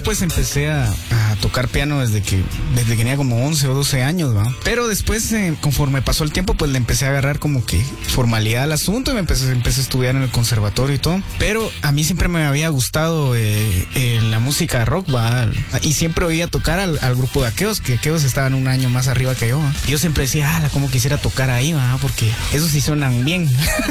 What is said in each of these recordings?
yo pues empecé a tocar piano desde que tenía como 11 o 12 años, ¿va? Pero después, conforme pasó el tiempo, pues le empecé a agarrar como que formalidad al asunto y empecé a estudiar en el conservatorio y todo. Pero a mí siempre me había gustado la música rock, ¿va? Y siempre oía tocar al grupo de Aqueos, que Aqueos estaban un año más arriba que yo, ¿va? Y yo siempre decía, como quisiera tocar ahí, ¿va? Porque esos sí suenan bien.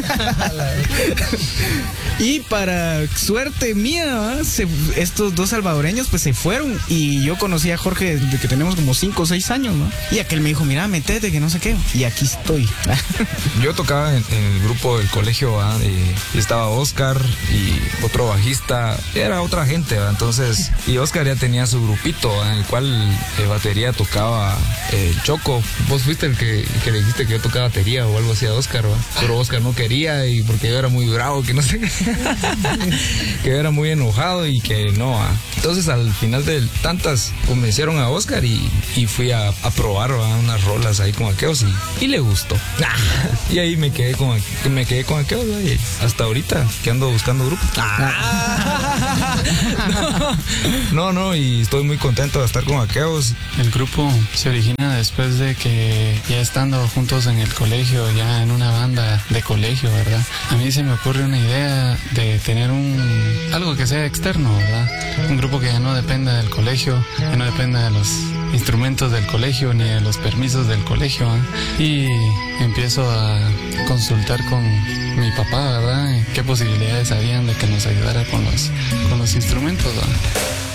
Y para suerte mía, ¿va? Estos dos salvadoreños pues se fueron y yo conocí a Jorge desde que tenemos como 5 o 6 años, ¿no? Y aquel me dijo, mira, metete, que no sé qué. Y aquí estoy. Yo tocaba en el grupo del colegio, ¿va? Y estaba Oscar y otro bajista. Era otra gente, ¿va? Entonces, y Oscar ya tenía su grupito, ¿va? En el cual de batería tocaba el Choco. Vos fuiste el que le dijiste que yo tocaba batería o algo así a Oscar, ¿va? Pero Oscar no quería y porque yo era muy bravo, que no sé qué. Que yo era muy enojado y que no, ¿va? Entonces al final de tantas convencieron a Oscar y fui a probar, ¿va? Unas rolas ahí con Aqueos y le gustó. Y ahí me quedé con Aqueos, ¿va? Y hasta ahorita que ando buscando grupo. No, y estoy muy contento de estar con Aqueos. El grupo se origina después de que ya estando juntos en el colegio, ya en una banda de colegio, ¿verdad? A mí se me ocurre una idea de tener algo que sea externo, ¿verdad? Un grupo que ya no dependa del colegio, que no dependa de los instrumentos del colegio ni de los permisos del colegio, ¿eh? Y empiezo a consultar con mi papá, ¿verdad? ¿Qué posibilidades habían de que nos ayudara con los instrumentos, ¿verdad?